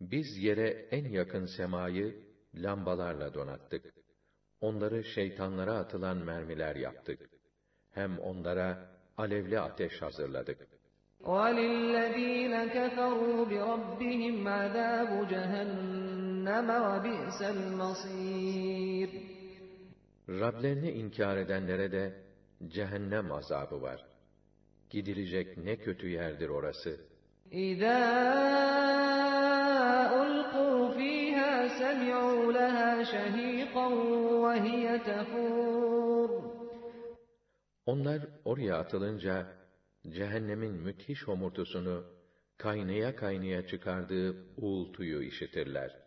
Biz yere en yakın semayı lambalarla donattık. Onları şeytanlara atılan mermiler yaptık. Hem onlara alevli ateş hazırladık. وَلِلَّذ۪ينَ كَفَرُوا بِرَبِّهِمْ عَذَابُ جَهَنَّمَ وَبِئْسَ الْمَصِيرُ. Rablerini inkar edenlere de cehennem azabı var. Gidilecek ne kötü yerdir orası. اِذَا أُلْقُوا ف۪يهَا سَمِعُوا لَهَا شَه۪يقًا وَهِيَ تَفُورُ. Onlar oraya atılınca, cehennemin müthiş homurtusunu, kaynaya kaynaya çıkardığı uğultuyu işitirler.